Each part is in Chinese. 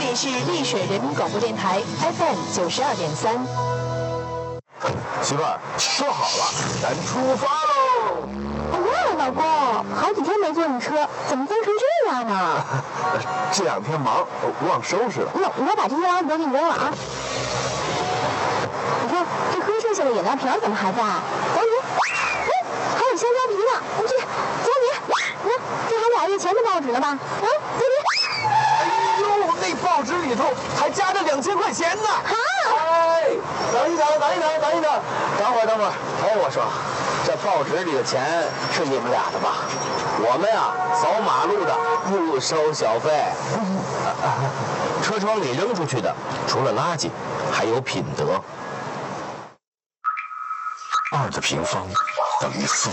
里是丽水人民广播电台 FM92.3。 媳妇儿，说好了，咱出发喽！ 哎呀，老公，好几天没坐你车，怎么疯成这样呢？ 这2天忙，忘收拾了。 我把这些垃圾都给你扔了啊！你看这喝剩下的饮料瓶怎么还在？小米，还有香蕉皮呢！我去，小米，你看这还2月前的报纸呢吧？啊，小米。 哎呦，那报纸里头还夹着2000块钱呢！ 啊！ 哎，等一等，等会儿。哎，我说，这报纸里的钱是你们俩的吧？我们呀，扫马路的不收小费。车窗里扔出去的，除了垃圾，还有品德。 2的平方等于4，4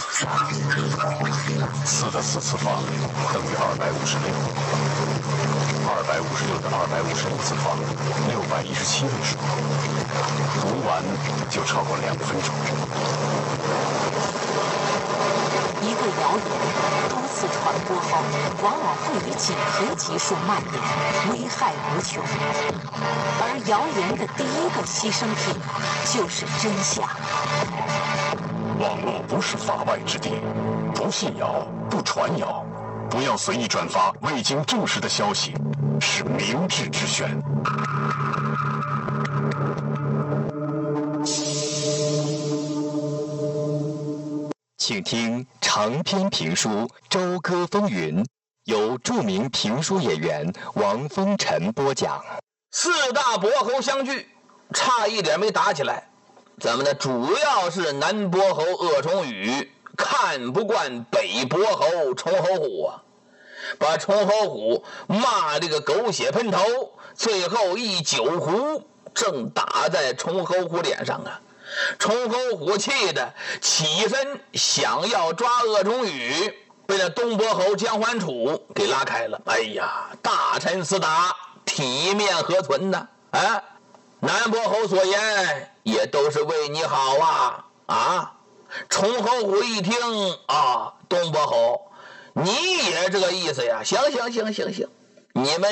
的4次方等于256，256的256次方617位数，读完就超过2分钟。 一个谣言多次传播后，往往会以几何级数蔓延，危害无穷。而谣言的第一个牺牲品就是真相。 网络不是法外之地，不信谣，不传谣，不要随意转发未经证实的消息，是明智之选。 请听长篇评书《朝歌风云》，由著名评书演员王风尘播讲。 4大伯侯相聚，差一点没打起来。怎么呢？主要是南伯侯鄂崇宇看不惯北伯侯崇侯虎啊，把崇侯虎骂这个狗血喷头，最后一酒壶正打在崇侯虎脸上啊！崇侯虎气的起身想要抓鄂崇宇，被那东伯侯姜桓楚给拉开了。哎呀，大臣厮打，体面何存呢？啊，南伯侯所言也都是为你好啊！啊，崇侯虎一听啊，东伯侯，你也这个意思呀？行，你们